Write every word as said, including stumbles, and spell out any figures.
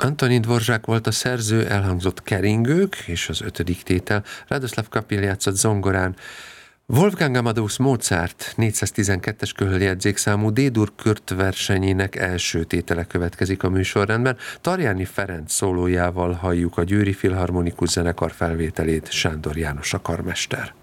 Antonin Dvorzsák volt a szerző, elhangzott Keringők és az ötödik tétel. Radoslav Kapil játszott zongorán. Wolfgang Amadeus Mozart négyszáztizenkettes körüljegyzékszámú D-dur Kört versenyének első tétele következik a műsorrendben. Tarjáni Ferenc szólójával halljuk a Győri Filharmonikus Zenekar felvételét, Sándor János a karmester.